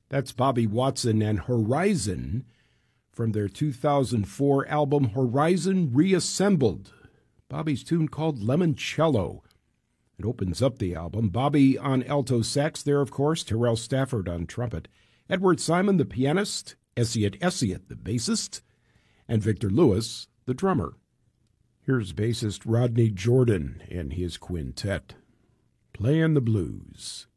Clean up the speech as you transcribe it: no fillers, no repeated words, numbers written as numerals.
That's Bobby Watson and Horizon from their 2004 album Horizon Reassembled. Bobby's tune called Lemoncello. It opens up the album. Bobby on alto sax there, of course, Terrell Stafford on trumpet, Edward Simon, the pianist, Essiet Essiet, the bassist, and Victor Lewis, the drummer. Here's bassist Rodney Jordan and his quintet, playing the blues.